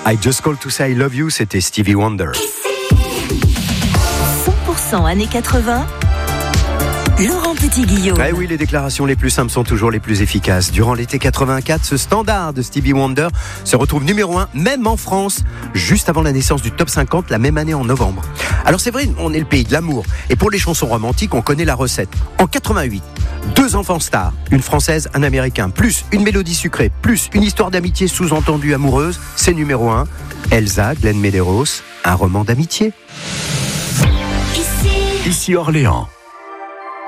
I Just Called to Say I Love You, c'était Stevie Wonder. 100% années 80. Laurent Petit-Guillaume. Eh oui, les déclarations les plus simples sont toujours les plus efficaces. Durant l'été 84, ce standard de Stevie Wonder se retrouve numéro 1, même en France, juste avant la naissance du top 50, la même année en novembre. Alors c'est vrai, on est le pays de l'amour. Et pour les chansons romantiques, on connaît la recette. En 88, 2 enfants stars, une française, un américain, plus une mélodie sucrée, plus une histoire d'amitié sous-entendue amoureuse, c'est numéro 1. Elsa, Glenn Medeiros, un roman d'amitié. Ici Orléans.